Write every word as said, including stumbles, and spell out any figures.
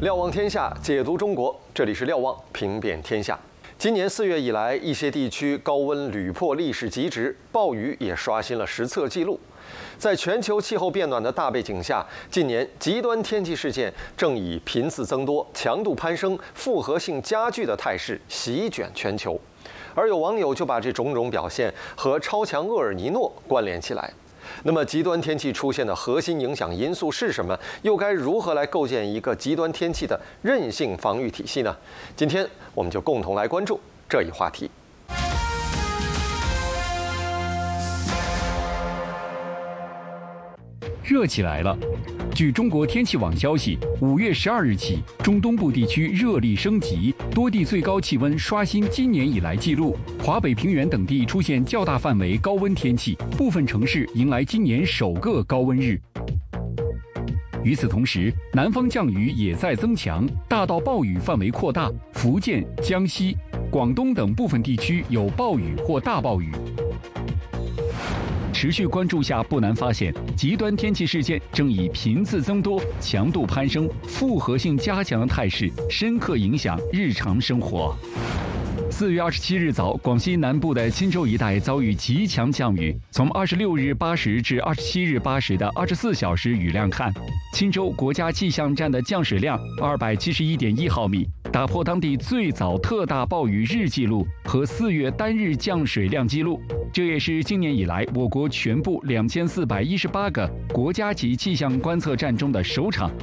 瞭望天下，解读中国，这里是瞭望，评辨天下。今年四月以来，一些地区高温屡破历史极值，暴雨也刷新了实测记录。在全球气候变暖的大背景下，近年极端天气事件正以频次增多、强度攀升、复合性加剧的态势席卷全球。而有网友就把这种种表现和超强厄尔尼诺关联起来。那么，极端天气出现的核心影响因素是什么？又该如何来构建一个极端天气的韧性防御体系呢？今天我们就共同来关注这一话题。 热起来了！据中国天气网消息，五月十二日起，中东部地区热力升级，多地最高气温刷新今年以来纪录。华北平原等地出现较大范围高温天气，部分城市迎来今年首个高温日。与此同时，南方降雨也在增强，大到暴雨范围扩大，福建、江西、广东等部分地区有暴雨或大暴雨。持续关注下，不难发现，极端天气事件正以频次增多、强度攀升、复合性加强的态势，深刻影响日常生活。四月二十七日早，广西南部的钦州一带遭遇极强降雨。从二十六日八时至二十七日八时的二十四小时雨量看，钦州国家气象站的降水量二百七十一点一毫米，打破当地最早特大暴雨日记录和四月单日降水量记录。这也是今年以来我国全部两千四百一十八个国家级气象观测站中的首场